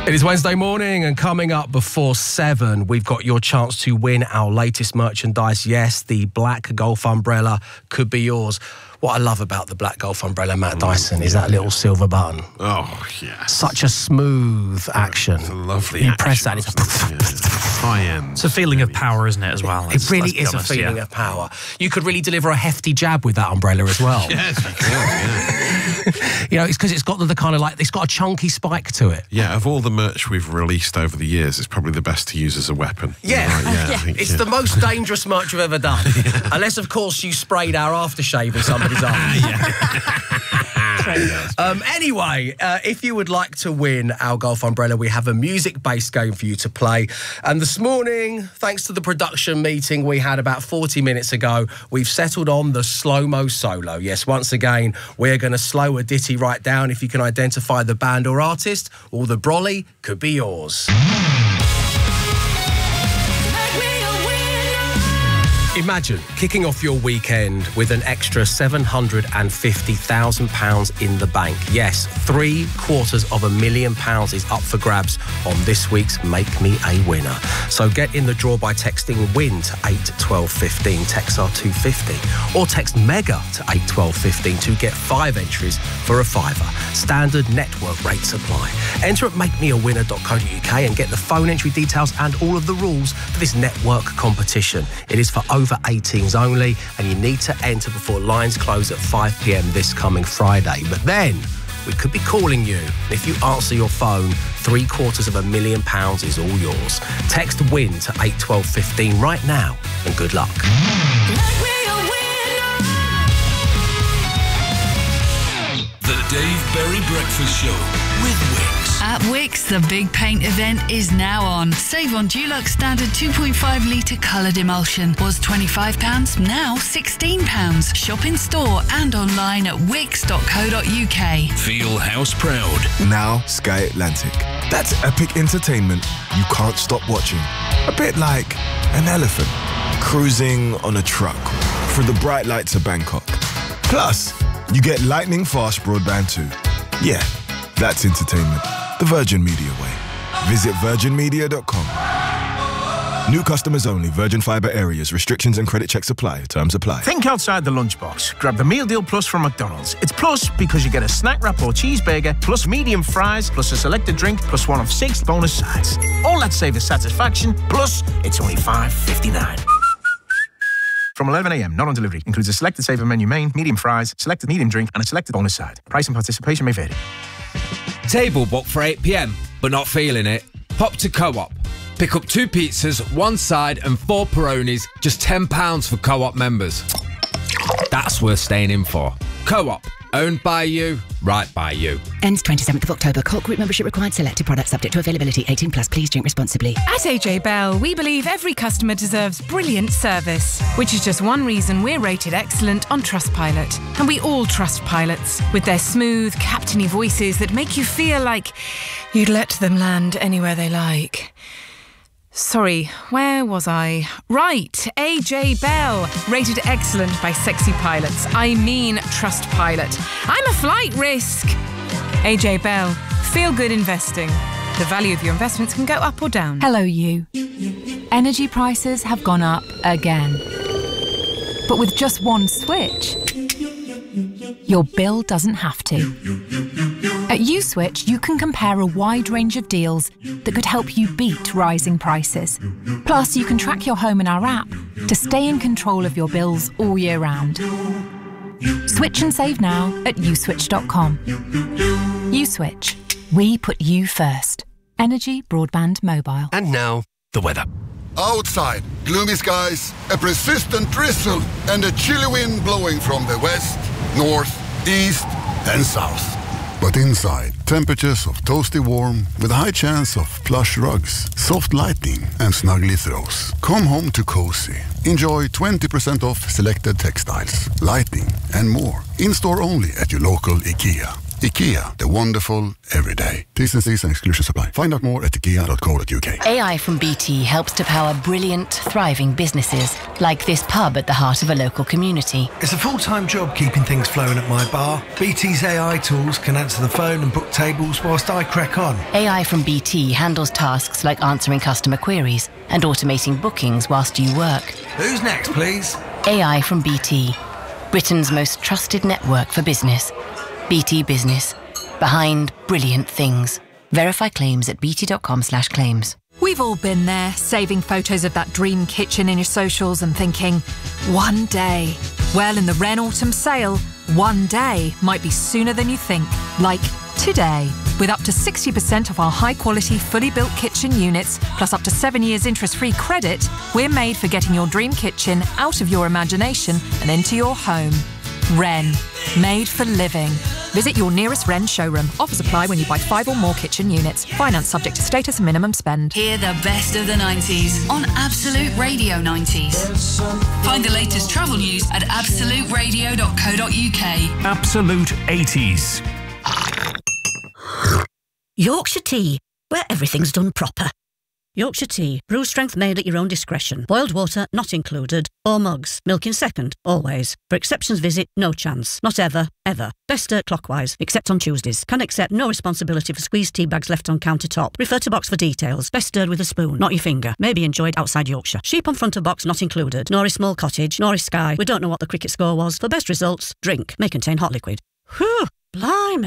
It is Wednesday morning, and coming up before 7, we've got your chance to win our latest merchandise. Yes, the black golf umbrella could be yours. What I love about the black golf umbrella, Matt Dyson, is that little silver button. Oh, yes. Such a smooth action. It's a lovely You action, press that, it's high end. It's a feeling of power, isn't it, as well? It really is a feeling of power. You could really deliver a hefty jab with that umbrella as well. Yes, you could, yeah. You know, it's because it's got the kind of like, it's got a chunky spike to it. Yeah, of all the merch we've released over the years, it's probably the best to use as a weapon. Yeah, I think, it's the most dangerous merch we've ever done. Unless, of course, you sprayed our aftershave in somebody's arm. Anyway, if you would like to win our golf umbrella, we have a music-based game for you to play. And this morning, thanks to the production meeting we had about 40 minutes ago, we've settled on the slow-mo solo. Yes, once again, we're going to slow a ditty right down. If you can identify the band or artist, or the brolly could be yours. Imagine kicking off your weekend with an extra £750,000 in the bank. Yes, £750,000 is up for grabs on this week's Make Me a Winner. So get in the draw by texting WIN to 81215, text R250, or text MEGA to 81215 to get 5 entries for a £5. Standard network rates apply. Enter at makemeawinner.co.uk and get the phone entry details and all of the rules for this network competition. It is for over 18s only, and you need to enter before lines close at 5 p.m. this coming Friday. But then we could be calling you. If you answer your phone, £750,000 is all yours. Text WIN to 81215 right now, and good luck. The Dave Berry Breakfast Show with Wix. At Wix, the big paint event is now on. Save on Dulux Standard 2.5 litre coloured emulsion. Was £25, now £16. Shop in store and online at wix.co.uk. Feel house proud. Now Sky Atlantic. That's epic entertainment you can't stop watching. A bit like an elephant cruising on a truck through the bright lights of Bangkok. Plus, you get lightning fast broadband too. Yeah, that's entertainment. The Virgin Media way. Visit virginmedia.com. New customers only. Virgin Fibre areas. Restrictions and credit checks apply. Terms apply. Think outside the lunchbox. Grab the Meal Deal Plus from McDonald's. It's plus because you get a snack wrap or cheeseburger, plus medium fries, plus a selected drink, plus one of 6 bonus sides. All that savor satisfaction, plus it's only $5.59. From 11 a.m, not on delivery. Includes a selected saver menu main, medium fries, selected medium drink, and a selected bonus side. Price and participation may vary. Table booked for 8 p.m, but not feeling it? Pop to Co-op. Pick up 2 pizzas, 1 side and 4 Peronis, just £10 for Co-op members. That's worth staying in for. Co-op. Owned by you, right by you. Ends 27th of October. Colt Group membership required. Selected products subject to availability. 18 plus. Please drink responsibly. At AJ Bell, we believe every customer deserves brilliant service, which is just one reason we're rated excellent on Trustpilot. And we all trust pilots with their smooth, captainy voices that make you feel like you'd let them land anywhere they like. Sorry, where was I? Right, AJ Bell, rated excellent by sexy pilots. I mean Trustpilot. I'm a flight risk. AJ Bell, feel good investing. The value of your investments can go up or down. Hello, you. Energy prices have gone up again. But with just one switch, your bill doesn't have to. At USwitch, you can compare a wide range of deals that could help you beat rising prices. Plus, you can track your home in our app to stay in control of your bills all year round. Switch and save now at uswitch.com. USwitch. We put you first. Energy, broadband, mobile. And now, the weather. Outside, gloomy skies, a persistent drizzle, and a chilly wind blowing from the west, north, east, and south. But inside, temperatures of toasty warm with a high chance of plush rugs, soft lighting, and snuggly throws. Come home to cozy. Enjoy 20% off selected textiles, lighting, and more. In-store only at your local IKEA. IKEA, the wonderful everyday. T's and C's and exclusions apply. Find out more at ikea.co.uk. AI from BT helps to power brilliant, thriving businesses, like this pub at the heart of a local community. It's a full-time job keeping things flowing at my bar. BT's AI tools can answer the phone and book tables whilst I crack on. AI from BT handles tasks like answering customer queries and automating bookings whilst you work. Who's next, please? AI from BT, Britain's most trusted network for business. BT Business. Behind brilliant things. Verify claims at bt.com/claims. We've all been there, saving photos of that dream kitchen in your socials and thinking, one day. Well, in the Wren Autumn Sale, one day might be sooner than you think. Like today. With up to 60% of our high-quality, fully built kitchen units, plus up to 7 years interest-free credit, we're made for getting your dream kitchen out of your imagination and into your home. Wren. Made for living. Visit your nearest Wren showroom. Offers apply when you buy 5 or more kitchen units. Finance subject to status and minimum spend. Hear the best of the 90s on Absolute Radio 90s. Find the latest travel news at absoluteradio.co.uk. Absolute 80s. Yorkshire Tea, where everything's done proper. Yorkshire Tea, brew strength made at your own discretion. Boiled water not included, or mugs. Milk in second, always. For exceptions visit, no chance. Not ever, ever. Best stir clockwise, except on Tuesdays. Can accept no responsibility for squeezed tea bags left on countertop. Refer to box for details. Best stirred with a spoon, not your finger. May be enjoyed outside Yorkshire. Sheep on front of box not included. Nor is Small Cottage, nor is Sky. We don't know what the cricket score was. For best results, drink. May contain hot liquid. Whew, blimey.